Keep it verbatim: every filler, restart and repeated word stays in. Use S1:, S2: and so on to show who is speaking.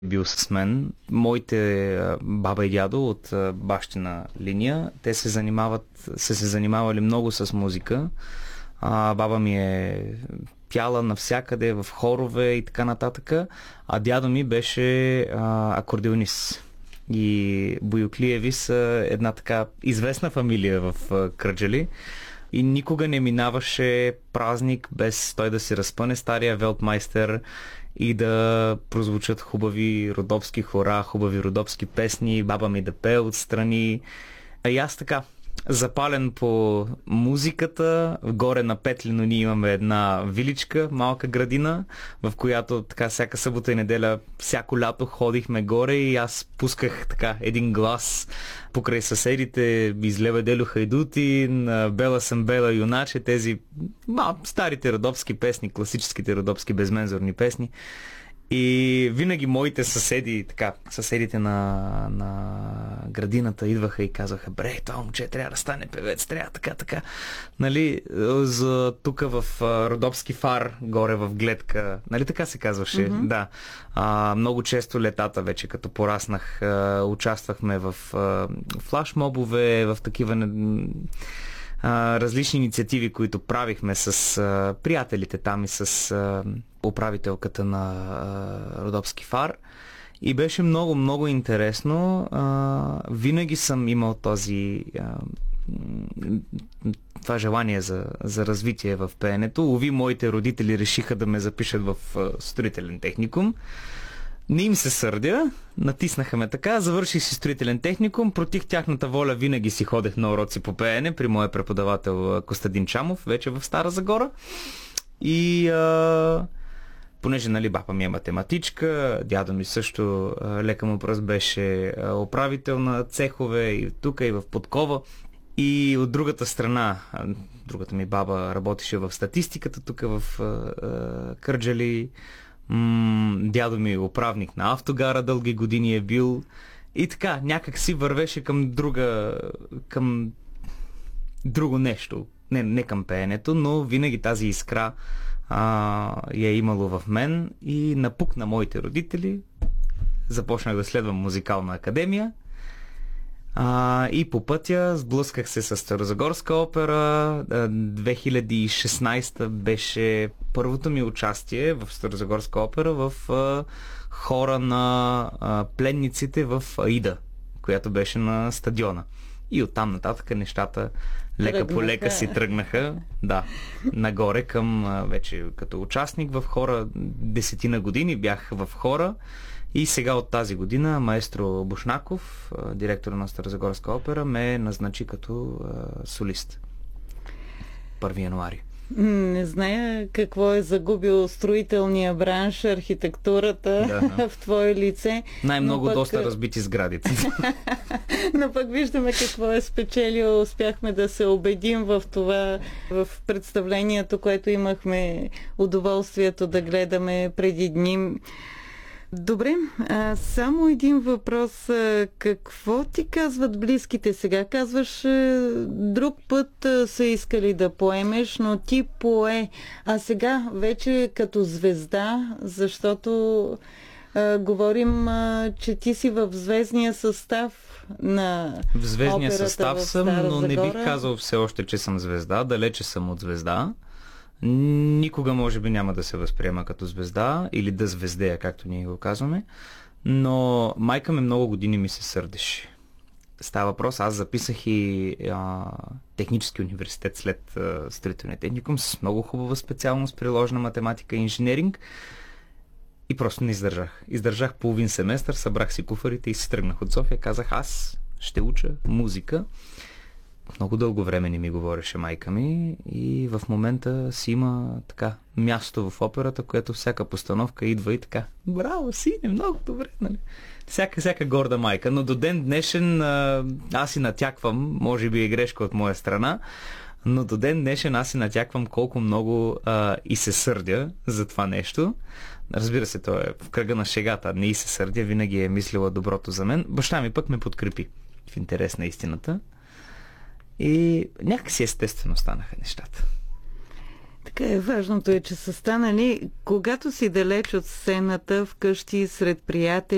S1: бил с мен. Моите баба и дядо от бащина линия, те се занимават, са се занимавали много с музика. А, баба ми е пяла навсякъде, в хорове и така нататък. А дядо ми беше а, акордеонист. И Боюклиеви са една така известна фамилия в Кърджали. И никога не минаваше празник без той да се разпъне стария велтмайстер и да прозвучат хубави родопски хора, хубави родопски песни, баба ми да пее отстрани. А и аз така, запален по музиката, горе на Петлино ние имаме една виличка, малка градина, в която така всяка събота и неделя, всяко лято ходихме горе и аз пусках така един глас покрай съседите из Леведелю Хайдутин, Бела съм бела юначе, тези ма, старите родопски песни, класическите родопски безмензорни песни. И винаги моите съседи, така, съседите на, на градината идваха и казваха: бре, това момче трябва да стане певец, трябва така, така. Нали, за тук в Родопски фар, горе в Гледка, нали така се казваше? Mm-hmm. Да. А, много често летата вече, като пораснах, а, участвахме в а, флашмобове, в такива а, различни инициативи, които правихме с а, приятелите там и с а, управителката на а, Родопски фар. И беше много, много интересно. А, винаги съм имал този а, това желание за, за развитие в пеенето. Уви, моите родители решиха да ме запишат в а, строителен техникум. Не им се сърдя, натиснаха ме така, завърших си строителен техникум, против тяхната воля винаги си ходех на уроци по пеене при моя преподавател Костадин Чамов, вече в Стара Загора. И а, понеже, нали, баба ми е математичка, дядо ми също, а, лека му пръст, беше а, управител на цехове и тук, и в Подкова. И от другата страна, а, другата ми баба работеше в статистиката тук в а, а, Кърджали. М- дядо ми е управник на автогара, дълги години е бил. И така, някак си вървеше към друга, към друго нещо. Не, не към пеенето, но винаги тази искра а, я е имало в мен и напукна моите родители. Започнах да следвам музикална академия. А, и по пътя сблъсках се с Старозагорска опера. две хиляди и шестнадесета беше първото ми участие в Старозагорска опера в а, хора на а, пленниците в Аида, която беше на стадиона. И оттам нататък нещата лека тръгнаха. По лека си тръгнаха. Да, нагоре към а, вече като участник в хора. Десетина години бях в хора. И сега от тази година маестро Бушнаков, директор на Старозагорска опера, ме назначи като а, солист. първи януари.
S2: Не зная какво е загубил строителния бранш, архитектурата да, в твое лице.
S1: Най-много
S2: пък...
S1: доста разбити сградите.
S2: Но пък виждаме какво е спечелил. Успяхме да се убедим в това, в представлението, което имахме удоволствието да гледаме преди дни. Добре, а, само един въпрос. Какво ти казват близките сега? Казваш, друг път са искали да поемеш, но ти пое. А сега вече като звезда, защото а, говорим, а, че ти си в звездния състав на
S1: в звездния
S2: операта
S1: състав
S2: в
S1: съм,
S2: Стара
S1: но
S2: Загора.
S1: Не бих казал все още, че съм звезда. Далече съм от звезда. Никога може би няма да се възприема като звезда или да звездея, както ние го казваме, но майка ме много години ми се сърдеше. Става въпрос, аз записах и а, технически университет след а, строителния техникум с много хубава специалност, приложна математика и инженеринг, и просто не издържах. Издържах половин семестър, събрах си куфарите и се тръгнах от София. Казах, аз ще уча музика. Много дълго време не ми говореше майка ми и в момента си има така място в операта, което всяка постановка идва и така: браво, сине, много добре, нали? Всяка, всяка горда майка. Но до ден днешен аз си натяквам, може би е грешка от моя страна, но до ден днешен аз си натяквам колко много а, и се сърдя за това нещо. Разбира се, то е в кръга на шегата, не и се сърдя, винаги е мислила доброто за мен. Баща ми пък ме подкрепи, в интерес на истината. И някакси естествено станаха нещата.
S2: Така е, важното е, че са станали, когато си далеч от сцената, вкъщи, сред приятели,